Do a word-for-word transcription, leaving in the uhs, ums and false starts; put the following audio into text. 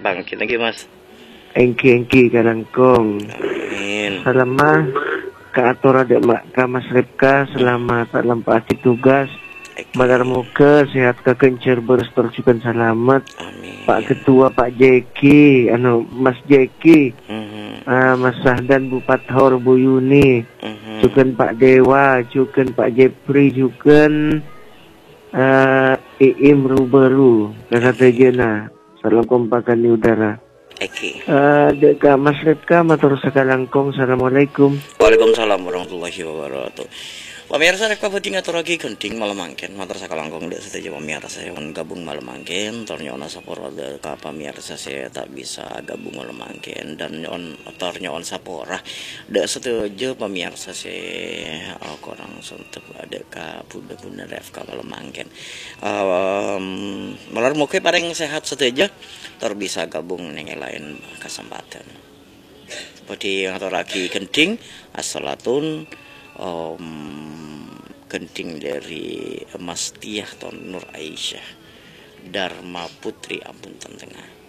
bangkit lagi Mas. Engki-engki kalangkong. Amin. Selama kaatur ada mak Mas Ripka selama tak lempati tugas. Badar muka sehat kekencer berseterjukan selamat. Amin. Pak Ketua Pak Jeki, anu Mas Jeki, Mhm. uh, Mas Sahdan Bupathor Bu Yuni, Mhm. juken Pak Dewa, juken Pak Jepri, juken uh, Iim Ruberu, kata jena, salam kompakan di udara. Eki. Uh, Deka Mas Ripka, matur sakalangkong, assalamualaikum. Waalaikumsalam warahmatullahi wabarakatuh. Pemirsa rek pabeuting atur lagi genting malam mangken matur sakalangkong deuk sateja pemirsa yang gabung malam mangken tornyoona sapora ka pemirsa saya tak bisa gabung malam mangken dan nyon tornyoon sapora deuk sateja pemirsa saya kurang suntuk ada ka bunda-bunda ref ka malam mangken um, malar muke pareng sehat sateja tor bisa gabung ning lain kesempatan seperti yang atur lagi genting as-salatun um, genting dari Mas Tiah Ton Nur Aisyah Dharma Putri Ampun Tengah.